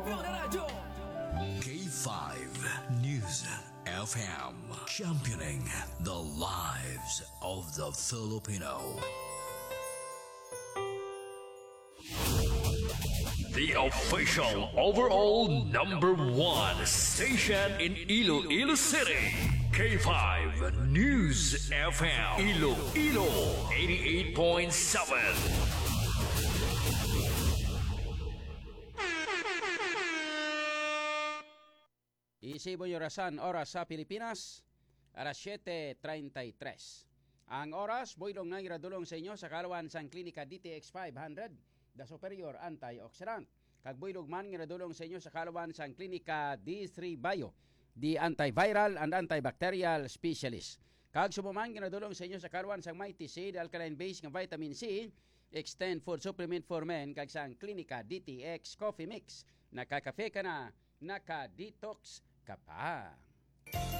K5 News FM, championing the lives of the Filipino. The official overall #1 station in Iloilo City. K5 News FM, Iloilo 88.7. Isibo yung oras sa Pilipinas, alas 7:33. Ang oras, buylong na iradulong sa inyo sa Kalawan sang Klinika DTX 500, the superior antioxidant. Kag buylog man iradulong sa inyo sa Kalawan sang Klinika D3 Bio, the antiviral and antibacterial specialist. Kag sumuman iradulong sa inyo sa Kalawan sang Mighty C, the alkaline base ng vitamin C, extend food supplement for men, kag sang Klinika DTX Coffee Mix. Nakakafe ka na, naka-detox ka pa.